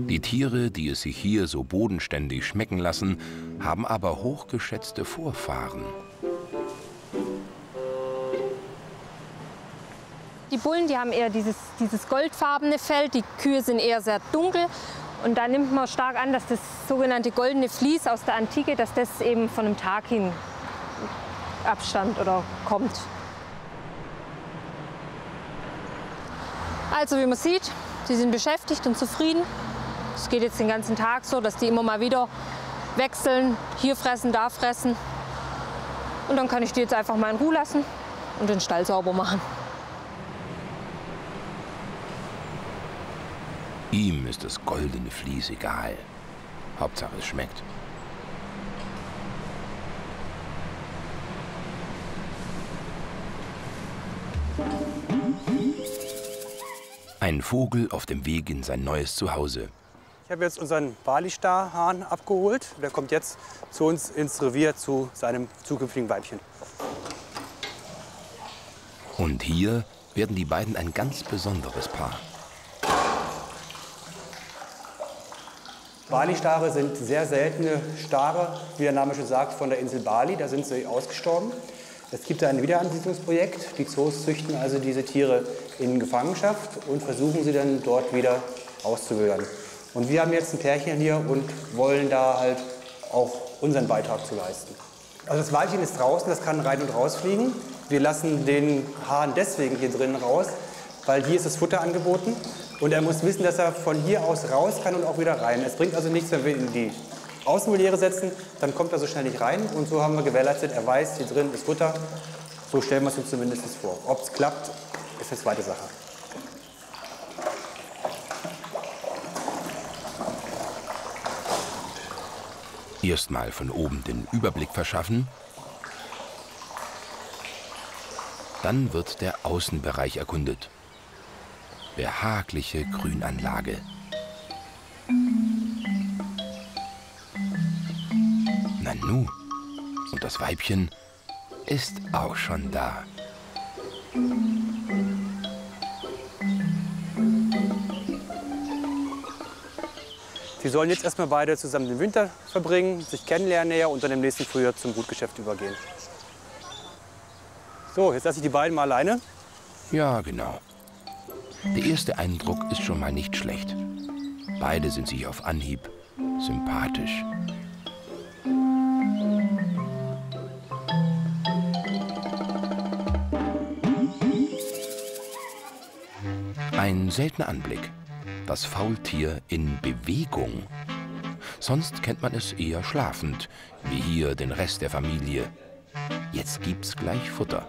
Die Tiere, die es sich hier so bodenständig schmecken lassen, haben aber hochgeschätzte Vorfahren. Die Bullen, die haben eher dieses goldfarbene Fell, die Kühe sind eher sehr dunkel. Und da nimmt man stark an, dass das sogenannte goldene Vlies aus der Antike, dass das eben von einem Tag hin abstammt oder kommt. Also wie man sieht, die sind beschäftigt und zufrieden. Es geht jetzt den ganzen Tag so, dass die immer mal wieder wechseln, hier fressen, da fressen. Und dann kann ich die jetzt einfach mal in Ruhe lassen und den Stall sauber machen. Ihm ist das goldene Vlies egal. Hauptsache es schmeckt. Ein Vogel auf dem Weg in sein neues Zuhause. Ich habe jetzt unseren Bali-Star-Hahn abgeholt. Der kommt jetzt zu uns ins Revier zu seinem zukünftigen Weibchen. Und hier werden die beiden ein ganz besonderes Paar. Bali-Stare sind sehr seltene Stare, wie der Name schon sagt, von der Insel Bali. Da sind sie ausgestorben. Es gibt ein Wiederansiedlungsprojekt. Die Zoos züchten also diese Tiere in Gefangenschaft und versuchen sie dann dort wieder auszuwildern. Und wir haben jetzt ein Pärchen hier und wollen da halt auch unseren Beitrag zu leisten. Also das Weibchen ist draußen, das kann rein und rausfliegen. Wir lassen den Hahn deswegen hier drinnen raus, weil hier ist das Futter angeboten. Und er muss wissen, dass er von hier aus raus kann und auch wieder rein. Es bringt also nichts, wenn wir ihn in die Außenvoliere setzen, dann kommt er so schnell nicht rein. Und so haben wir gewährleistet, er weiß, hier drin ist Futter. So stellen wir es uns zumindest vor. Ob es klappt, ist eine zweite Sache. Erstmal von oben den Überblick verschaffen. Dann wird der Außenbereich erkundet. Behagliche Grünanlage. Nanu, und das Weibchen ist auch schon da. Sie sollen jetzt erstmal beide zusammen den Winter verbringen, sich kennenlernen näher und dann im nächsten Frühjahr zum Brutgeschäft übergehen. So, jetzt lasse ich die beiden mal alleine. Ja, genau. Der erste Eindruck ist schon mal nicht schlecht. Beide sind sich auf Anhieb sympathisch. Ein seltener Anblick. Das Faultier in Bewegung. Sonst kennt man es eher schlafend, wie hier den Rest der Familie. Jetzt gibt's gleich Futter.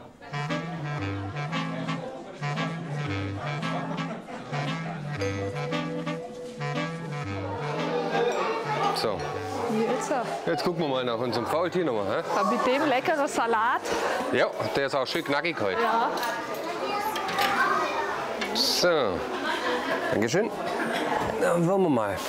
So. Jetzt gucken wir mal nach unserem Faultier nochmal. Mit dem leckeren Salat. Ja, der ist auch schön knackig heute. Ja. So. Dankeschön. Dann wollen wir mal.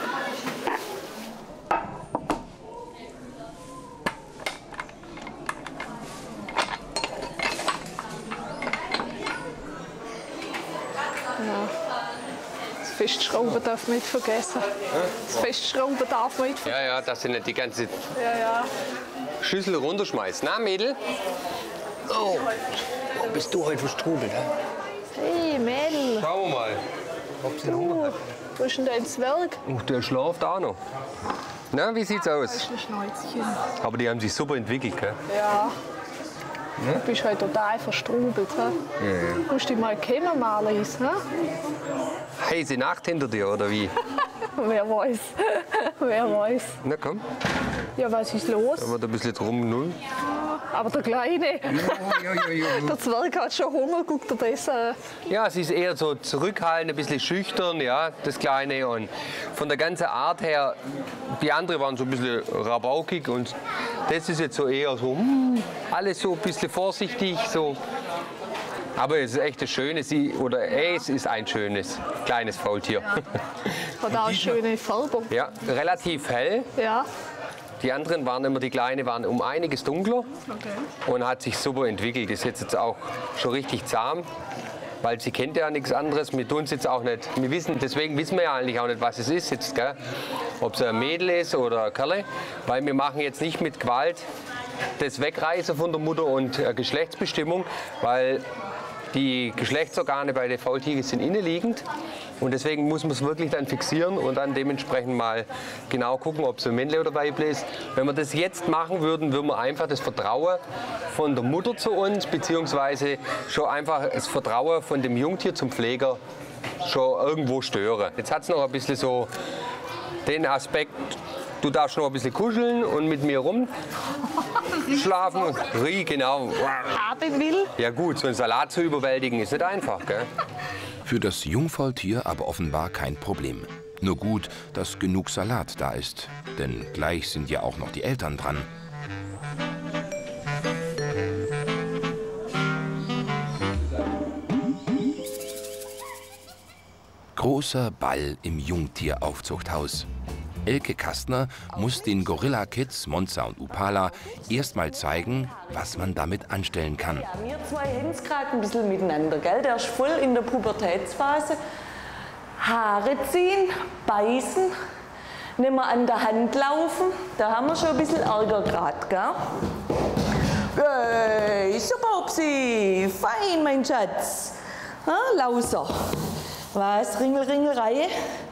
Das Festschrauben darf man nicht vergessen. Das Festschrauben darf man nicht vergessen. Ja, ja, dass sie nicht die ganze Ja. Schüssel runterschmeißt. Na, Mädel? Oh, bist du heute verstrubelt, hä? Hey, Mädel. Schauen wir mal, ob sie Hunger hat. Wo ist denn dein Zwerg? Der schlaft auch noch. Na, wie sieht's Das aus? ist ein Schnäuzchen. Aber die haben sich super entwickelt, gell? Ja. Du bist heute total verstrubelt. He? Ja. Du musst dich mal kennenmalen. He? Heiße Nacht hinter dir, oder wie? Wer weiß. Wer weiß. Na komm, Ja, was ist los? da wird ein bisschen drum null. Aber der Kleine, der Zwerg hat schon Hunger, guckt er das an. Ja, sie ist eher so zurückhaltend, ein bisschen schüchtern, ja, das Kleine. Und von der ganzen Art her, die anderen waren so ein bisschen rabaukig und das ist jetzt so eher so, alles so ein bisschen vorsichtig, so. Aber es ist echt ein schönes, es ist ein schönes, kleines Faultier. Hat auch eine schöne Färbung. Ja, relativ hell. Ja. Die anderen waren immer, die Kleine waren um einiges dunkler und hat sich super entwickelt. Ist jetzt auch schon richtig zahm. weil sie kennt ja nichts anderes. Wir tun es jetzt auch nicht. Deswegen wissen wir ja eigentlich auch nicht, was es ist jetzt, gell? Ob es ein Mädel ist oder ein Kerl, weil wir machen jetzt nicht mit Gewalt das Wegreißen von der Mutter und Geschlechtsbestimmung, weil die Geschlechtsorgane bei den Faultieren sind innenliegend. Und deswegen muss man es wirklich dann fixieren und dann dementsprechend mal genau gucken, ob es ein Männle oder Weibli ist. Wenn wir das jetzt machen würden, würden wir einfach das Vertrauen von der Mutter zu uns, beziehungsweise schon einfach das Vertrauen von dem Jungtier zum Pfleger schon irgendwo stören. Jetzt hat es noch ein bisschen so den Aspekt, du darfst noch ein bisschen kuscheln und mit mir rumschlafen und genau. Haben will. Ja gut, so einen Salat zu überwältigen ist nicht einfach, gell? Für das Jungfaultier aber offenbar kein Problem. Nur gut, dass genug Salat da ist, denn gleich sind ja auch noch die Eltern dran. Großer Ball im Jungtieraufzuchthaus. Elke Kastner muss den Gorilla-Kids Monza und Upala erst mal zeigen, was man damit anstellen kann. Ja, wir zwei haben es gerade ein bisschen miteinander, gell? Der ist voll in der Pubertätsphase. Haare ziehen, beißen, nicht mehr an der Hand laufen. Da haben wir schon ein bisschen Ärger gerade, gell? Hey, super, Upsi, fein, mein Schatz. Ha, Lauser. Was, Ringelreihe?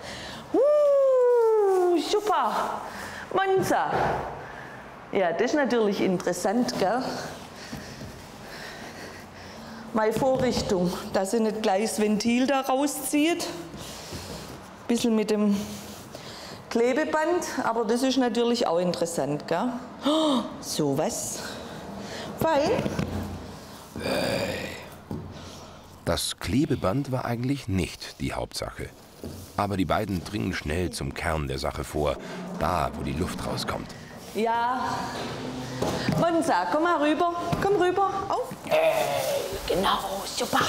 Super, Monza. Ja, das ist natürlich interessant, gell? Meine Vorrichtung, dass sie nicht gleich das Ventil da rauszieht. Bisschen mit dem Klebeband, aber das ist natürlich auch interessant, gell? Oh, so was. Fein. Das Klebeband war eigentlich nicht die Hauptsache. Aber die beiden dringen schnell zum Kern der Sache vor, da, wo die Luft rauskommt. Ja. Monza, komm mal rüber. Komm rüber. Auf. Genau, super.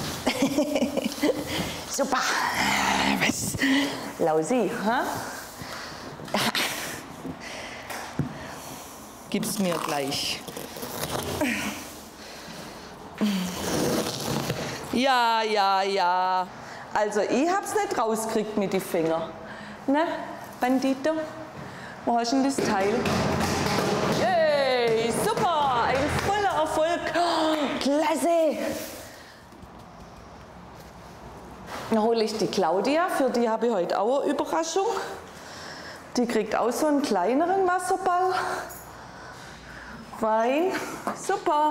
Super. Was? Lausi, ha? Gib's mir gleich. Ja, ja, ja. Also, ich hab's nicht rausgekriegt mit den Fingern. Ne, Bandito? Wo hast du denn das Teil? Yay, super, ein voller Erfolg. Oh, klasse. Dann hole ich die Claudia, für die habe ich heute auch eine Überraschung. Die kriegt auch so einen kleineren Wasserball. Fein, super.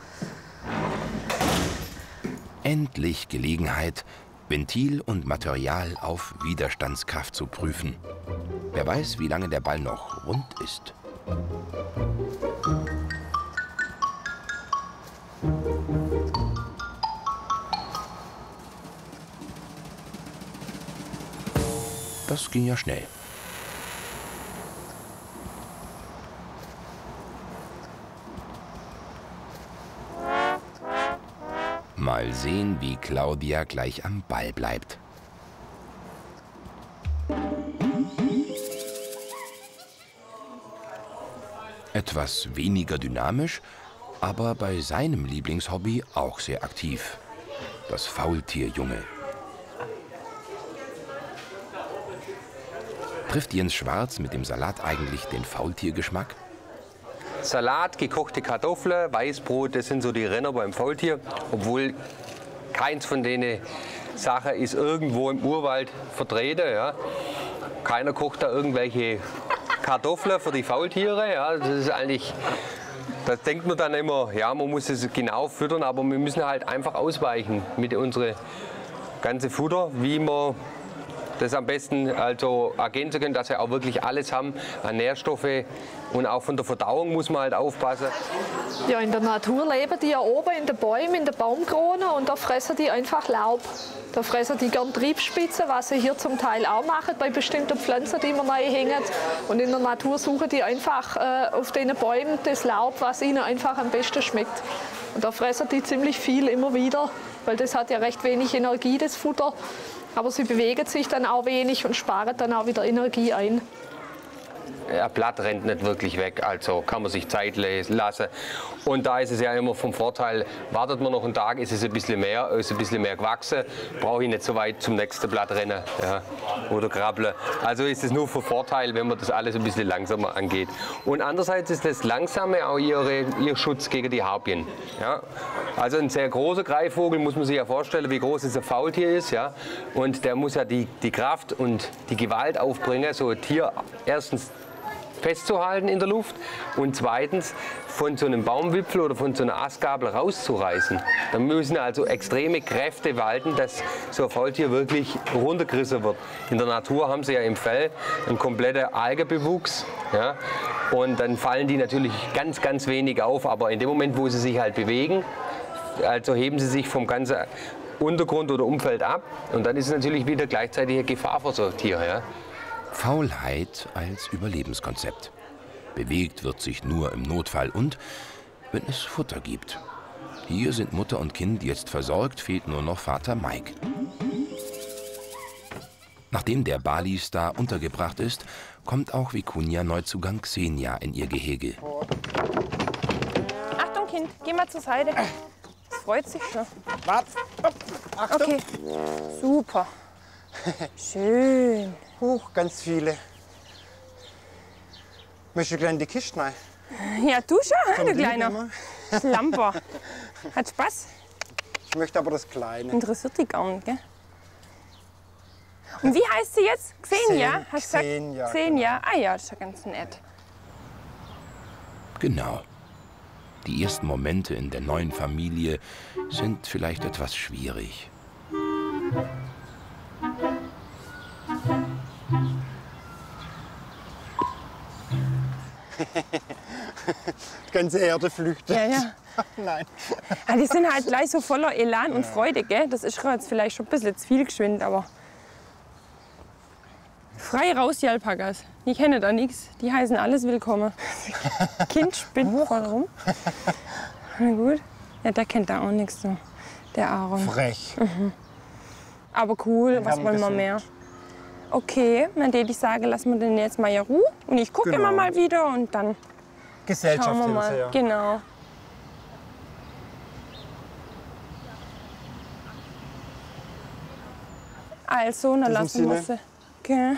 Endlich Gelegenheit, Ventil und Material auf Widerstandskraft zu prüfen. Wer weiß, wie lange der Ball noch rund ist. Das ging ja schnell. Mal sehen, wie Claudia gleich am Ball bleibt. Etwas weniger dynamisch, aber bei seinem Lieblingshobby auch sehr aktiv. Das Faultierjunge. Trifft Jens Schwarz mit dem Salat eigentlich den Faultiergeschmack? Salat, gekochte Kartoffeln, Weißbrot, das sind so die Renner beim Faultier. Obwohl keins von denen Sachen ist irgendwo im Urwald vertreten. Ja. Keiner kocht da irgendwelche Kartoffeln für die Faultiere. Ja. Das ist eigentlich, das denkt man dann immer, ja, man muss es genau füttern, aber wir müssen halt einfach ausweichen mit unserem ganzen Futter, wie man das am besten also ergänzen können, dass sie auch wirklich alles haben an Nährstoffe, und auch von der Verdauung muss man halt aufpassen. Ja, in der Natur leben die ja oben in den Bäumen, in den Baumkronen, und da fressen die einfach Laub. Da fressen die gern Triebspitzen, was sie hier zum Teil auch machen bei bestimmten Pflanzen, die man neu hängen. Und in der Natur suchen die einfach auf den Bäumen das Laub, was ihnen einfach am besten schmeckt. Und da fressen die ziemlich viel immer wieder, weil das hat ja recht wenig Energie, das Futter. Aber sie bewegen sich dann auch wenig und sparen dann auch wieder Energie ein. ein Blatt rennt nicht wirklich weg, also kann man sich Zeit lassen. Und da ist es ja immer vom Vorteil, wartet man noch einen Tag, ist es ein bisschen mehr gewachsen, brauche ich nicht so weit zum nächsten Blatt rennen, ja, oder krabbeln. Also ist es nur von Vorteil, wenn man das alles ein bisschen langsamer angeht. Und andererseits ist das Langsame auch ihr Schutz gegen die Harpien. Ja. Also ein sehr großer Greifvogel, muss man sich ja vorstellen, wie groß dieser Faultier ist. Ja. Und der muss ja die Kraft und die Gewalt aufbringen, so ein Tier erstens festzuhalten in der Luft und zweitens von so einem Baumwipfel oder von so einer Astgabel rauszureißen. Da müssen also extreme Kräfte walten, dass so ein Faultier wirklich runtergerissen wird. In der Natur haben sie ja im Fell einen kompletten Algenbewuchs. Ja, und dann fallen die natürlich ganz, ganz wenig auf, aber in dem Moment, wo sie sich halt bewegen, also heben sie sich vom ganzen Untergrund oder Umfeld ab und dann ist es natürlich wieder gleichzeitig eine Gefahr für so ein Tier. Ja. Faulheit als Überlebenskonzept. Bewegt wird sich nur im Notfall und wenn es Futter gibt. Hier sind Mutter und Kind jetzt versorgt, fehlt nur noch Vater Mike. Nachdem der Bali-Star untergebracht ist, kommt auch Vicuña-Neuzugang Xenia in ihr Gehege. Achtung, Kind, geh mal zur Seite. Das freut sich schon. Wart. Achtung. Okay, super. Schön. Huch, ganz viele. Möchtest du gleich in die Kiste rein? Ja, du schon, du Kleiner. Schlamper. Hat Spaß? Ich möchte aber das Kleine. Interessiert dich gar nicht, gell? Und wie heißt sie jetzt? Xenia? Hast du gesagt? Xenia. Xenia. Ah ja, das ist ja ganz nett. Genau. Die ersten Momente in der neuen Familie sind vielleicht etwas schwierig. Die ganze Erde flüchtet. Ja, ja. Nein. Ja, die sind halt gleich so voller Elan und Freude, gell? Das ist jetzt vielleicht schon ein bisschen zu viel geschwind, aber frei raus, die Alpakas. Die kennen da nichts. Die heißen alles willkommen. Kind spinnt voll rum. Na gut. Ja, der kennt da auch nichts so. Der Aaron. Frech. Aber cool, was haben wollen wir gesucht. mehr? Okay, dann würde ich sagen, lassen wir den jetzt mal ja Ruhe. Und ich gucke Genau. immer mal wieder und dann Gesellschaft schauen wir mal. Hilfe, ja. Genau. Also, dann In diesem lassen wir Sinne. sie. Okay.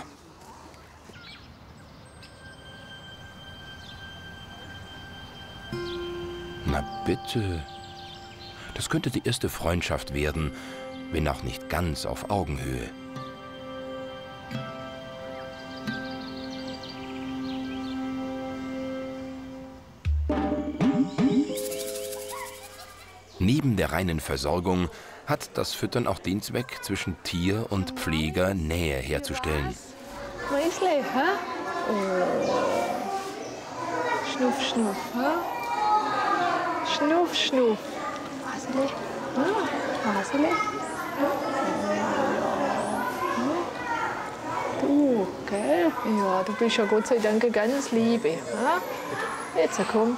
Na bitte. Das könnte die erste Freundschaft werden, wenn auch nicht ganz auf Augenhöhe. Neben der reinen Versorgung hat das Füttern auch den Zweck, zwischen Tier und Pfleger Nähe herzustellen. Mäusle, hä? Oh. Schnuff, schnuff, hä? Schnuff, schnuff. Hasele, Hasele. Du, gell? Ja, du bist ja Gott sei Dank eine ganz Liebe. Hä? Jetzt komm.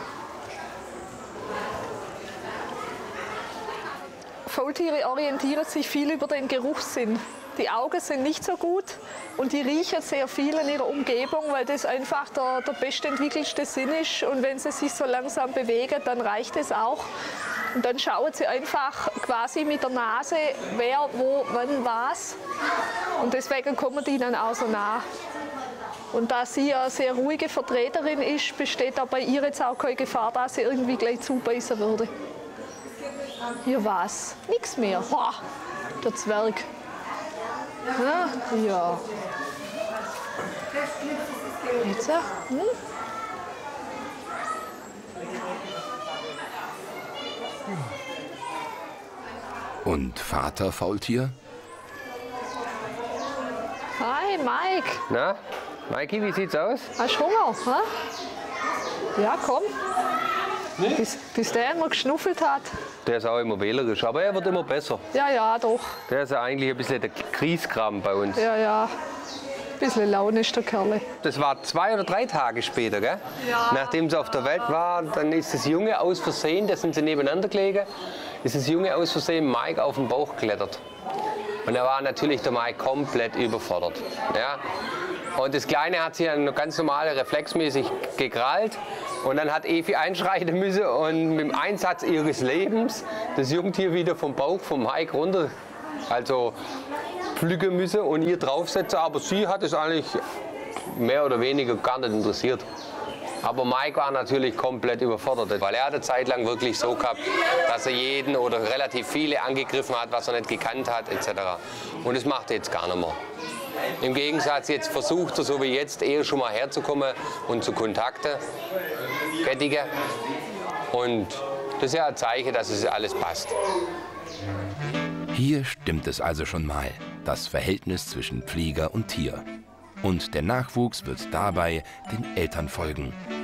Faultiere orientieren sich viel über den Geruchssinn. Die Augen sind nicht so gut und die riechen sehr viel in ihrer Umgebung, weil das einfach der bestentwickelste Sinn ist. Und wenn sie sich so langsam bewegen, dann reicht es auch. Und dann schauen sie einfach quasi mit der Nase, wer, wo, wann, was. Und deswegen kommen die dann auch so nah. Und da sie eine sehr ruhige Vertreterin ist, besteht auch bei ihr jetzt auch keine Gefahr, dass sie irgendwie gleich zubeißen würde. Hier was? Nix mehr. Boah, der Zwerg. Ja. Jetzt? Und Vater Faultier? Hi, Mike. Na, Maiki, wie sieht's aus? Hast du Hunger? Hä? Ja, komm. Bis der immer geschnuffelt hat. Der ist auch immer wählerisch, aber er wird immer besser. Ja, ja, doch. Der ist ja eigentlich ein bisschen der Kriegskram bei uns. Ja, ja. Ein bisschen launisch, der Kerl. Das war 2 oder 3 Tage später, gell? Ja. Nachdem sie auf der Welt war, dann ist das Junge aus Versehen, da sind sie nebeneinander gelegen, ist das Junge aus Versehen Mike auf den Bauch geklettert. Und da war natürlich der Mike komplett überfordert. Ja? Und das Kleine hat sich dann ganz normal reflexmäßig gekrallt. Und dann hat Evi einschreiten müssen und mit dem Einsatz ihres Lebens das Jungtier wieder vom Bauch vom Mike runter, also pflücken müssen und ihr draufsetzen. Aber sie hat es eigentlich mehr oder weniger gar nicht interessiert. Aber Mike war natürlich komplett überfordert, weil er hat eine Zeit lang wirklich so gehabt, dass er jeden oder relativ viele angegriffen hat, was er nicht gekannt hat etc. Und das macht er jetzt gar nicht mehr. Im Gegensatz, jetzt versucht er, so wie jetzt, eher schon mal herzukommen und zu kontakten, Gettige. Und das ist ja ein Zeichen, dass es alles passt. Hier stimmt es also schon mal, das Verhältnis zwischen Pfleger und Tier. Und der Nachwuchs wird dabei den Eltern folgen.